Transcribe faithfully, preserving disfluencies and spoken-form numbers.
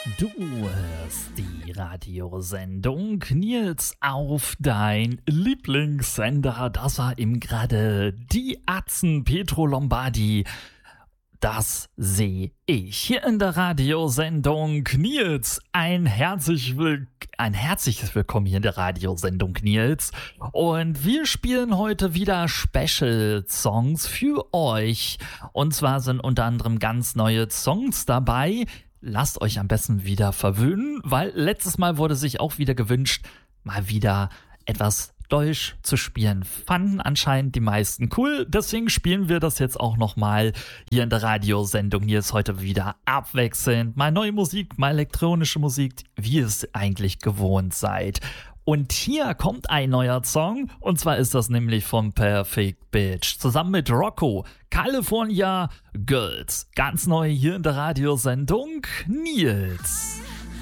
Du hörst die Radiosendung Nils auf dein Lieblingssender. Das war eben gerade die Atzen Pietro Lombardi. Das sehe ich hier in der Radiosendung Nils. Ein, herzlich will- ein herzliches Willkommen hier in der Radiosendung Nils. Und wir spielen heute wieder Special-Songs für euch. Und zwar sind unter anderem ganz neue Songs dabei. Lasst euch am besten wieder verwöhnen, weil letztes Mal wurde sich auch wieder gewünscht, mal wieder etwas Deutsch zu spielen. Fanden anscheinend die meisten cool, deswegen spielen wir das jetzt auch nochmal hier in der Radiosendung. Hier ist heute wieder abwechselnd, mal neue Musik, mal elektronische Musik, wie ihr es eigentlich gewohnt seid. Und hier kommt ein neuer Song, und zwar ist das nämlich von Perfect Bitch zusammen mit Rocco, California Girls. Ganz neu hier in der Radiosendung Nils.